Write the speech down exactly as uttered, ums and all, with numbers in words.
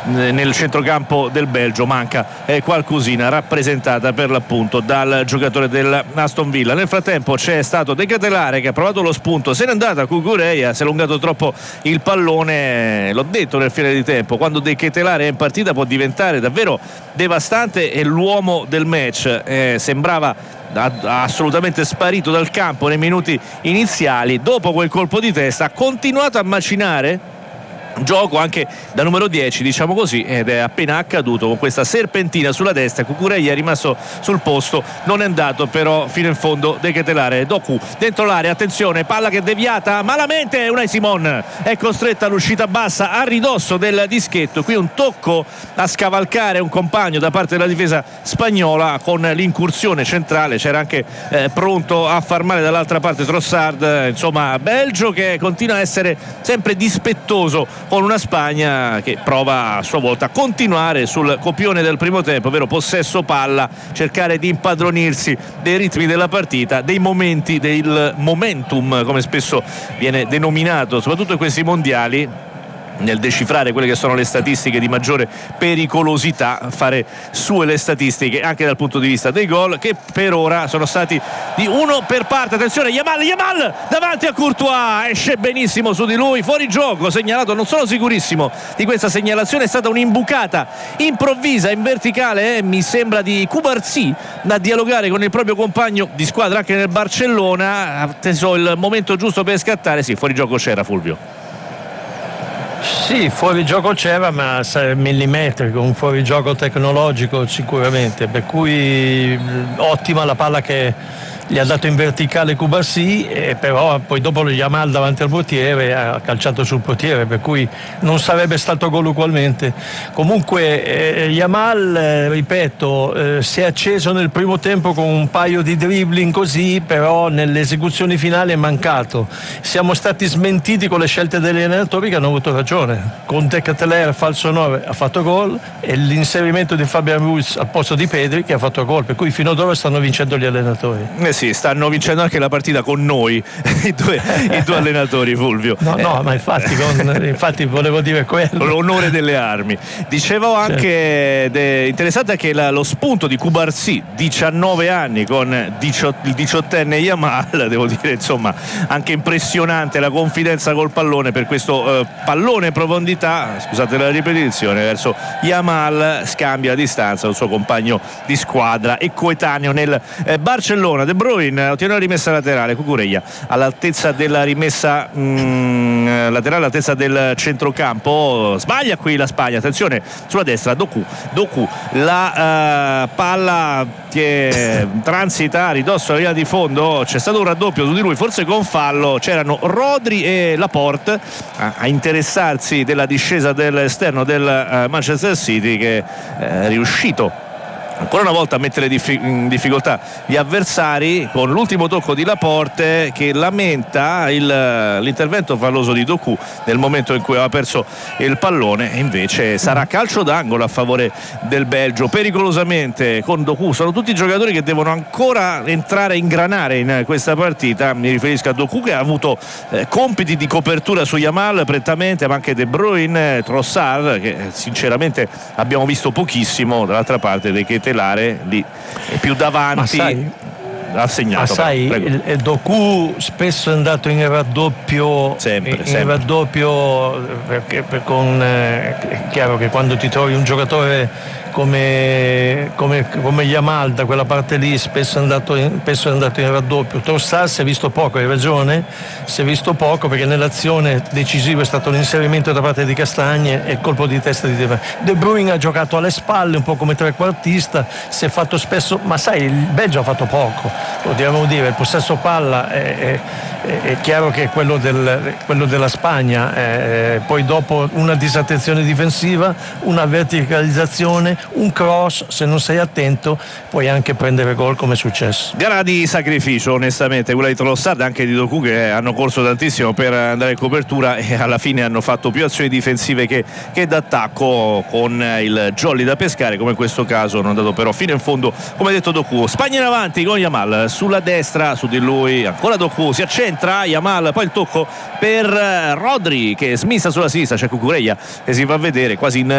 nel centrocampo del Belgio manca eh, qualcosina, rappresentata per l'appunto dal giocatore dell'Aston Villa. Nel frattempo c'è stato De Ketelare che ha provato lo spunto, se n'è andata Cucurella, si è allungato troppo il pallone. L'ho detto nel fine di tempo, quando De Ketelare è in partita può diventare davvero devastante, e l'uomo del match eh, sembrava assolutamente sparito dal campo nei minuti iniziali. Dopo quel colpo di testa ha continuato a macinare gioco anche da numero dieci, diciamo così, ed è appena accaduto con questa serpentina sulla destra. Cucurella è rimasto sul posto, non è andato però fino in fondo De Ketelare. Doku dentro l'area, attenzione, palla che è deviata malamente, Unai Simon è costretta all'uscita bassa a ridosso del dischetto. Qui un tocco a scavalcare un compagno da parte della difesa spagnola, con l'incursione centrale c'era anche eh, pronto a far male dall'altra parte Trossard. Insomma, Belgio che continua a essere sempre dispettoso con una Spagna che prova a sua volta a continuare sul copione del primo tempo, ovvero possesso palla, cercare di impadronirsi dei ritmi della partita, dei momenti, del momentum come spesso viene denominato soprattutto in questi mondiali, nel decifrare quelle che sono le statistiche di maggiore pericolosità, fare sue le statistiche anche dal punto di vista dei gol, che per ora sono stati di uno per parte. Attenzione, Yamal, Yamal davanti a Courtois, esce benissimo su di lui, fuori gioco, segnalato. Non sono sicurissimo di questa segnalazione, è stata un'imbucata improvvisa in verticale, eh, mi sembra di Cubarsí, da dialogare con il proprio compagno di squadra anche nel Barcellona, ha atteso il momento giusto per scattare. Sì, fuori gioco c'era, Fulvio. Sì, fuori gioco c'era, ma millimetrico, un fuorigioco tecnologico sicuramente, per cui ottima la palla che gli ha dato in verticale Cubarsí, e però poi dopo lo Yamal davanti al portiere ha calciato sul portiere, per cui non sarebbe stato gol ugualmente. Comunque eh, Yamal, eh, ripeto, eh, si è acceso nel primo tempo con un paio di dribbling così, però nelle esecuzioni finali è mancato. Siamo stati smentiti con le scelte degli allenatori che hanno avuto ragione. Con De Ketelare falso nove ha fatto gol, e l'inserimento di Fabian Ruiz al posto di Pedri che ha fatto gol, per cui fino ad ora stanno vincendo gli allenatori. Eh sì, stanno vincendo anche la partita con noi i due, i due allenatori, Fulvio. No, no, eh. ma infatti, con, infatti volevo dire quello. L'onore delle armi. Dicevo anche, certo. de, interessante che la, lo spunto di Cubarsí, diciannove anni, con diciotto, il diciottenne Yamal, devo dire, insomma, anche impressionante la confidenza col pallone per questo eh, pallone profondità, scusate la ripetizione, verso Yamal, scambia la distanza il suo compagno di squadra e coetaneo nel eh, Barcellona. De Bruyne ottiene la rimessa laterale, Cucurella all'altezza della rimessa mh, laterale, all'altezza del centrocampo, sbaglia qui la Spagna, attenzione sulla destra, Doku, Doku la uh, palla che transita a ridosso alla linea di fondo, c'è stato un raddoppio su di lui, forse con fallo, c'erano Rodri e Laporte a, a interessarsi della discesa dell'esterno del uh, Manchester City, che è riuscito ancora una volta a mettere in difficoltà gli avversari con l'ultimo tocco di Laporte, che lamenta il, l'intervento falloso di Doku nel momento in cui aveva perso il pallone, e invece sarà calcio d'angolo a favore del Belgio pericolosamente con Doku. Sono tutti giocatori che devono ancora entrare a ingranare in questa partita, mi riferisco a Doku che ha avuto eh, compiti di copertura su Yamal prettamente, ma anche De Bruyne, Trossard che sinceramente abbiamo visto pochissimo, dall'altra parte De Ketelare lì è più davanti, ha segnato. Ma sai, il, il Doku spesso è andato in raddoppio, sempre, in sempre. raddoppio perché per con, eh, è chiaro che quando ti trovi un giocatore come, come, come Yamal da quella parte lì spesso è andato in, spesso è andato in raddoppio. Trossard si è visto poco, hai ragione, si è visto poco perché nell'azione decisiva è stato l'inserimento da parte di Castagne e il colpo di testa di De Bruyne. De Bruyne ha giocato alle spalle un po' come trequartista, si è fatto spesso, ma sai, il Belgio ha fatto poco, lo dobbiamo dire, il possesso palla è, è, è chiaro che è quello, del, quello della Spagna, eh, poi dopo una disattenzione difensiva, una verticalizzazione, un cross, se non sei attento puoi anche prendere gol come è successo. Gara di sacrificio onestamente quella di Trossard, anche di Doku, che hanno corso tantissimo per andare in copertura e alla fine hanno fatto più azioni difensive che, che d'attacco, con il jolly da pescare come in questo caso. Hanno andato però fino in fondo, come ha detto Doku. Spagna in avanti con Yamal sulla destra, su di lui ancora Doku, si accentra Yamal, poi il tocco per Rodri che smissa sulla sinistra, c'è Cucurella che si fa vedere quasi in